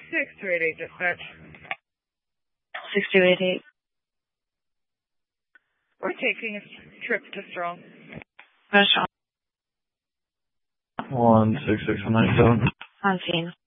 6288 dispatch. 6288. We're taking a trip to Strong. Restaurant. 16697. On scene.